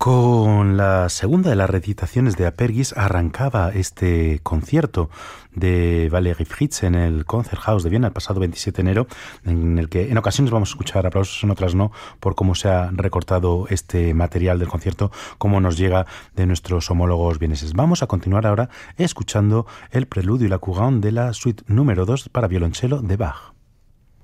Con la segunda de las recitaciones de Apergis arrancaba este concierto de Valery Fritz en el Konzerthaus de Viena el pasado 27 de enero, en el que en ocasiones vamos a escuchar aplausos, en otras no, por cómo se ha recortado este material del concierto, cómo nos llega de nuestros homólogos vieneses. Vamos a continuar ahora escuchando el preludio y la courante de la suite número 2 para violonchelo de Bach.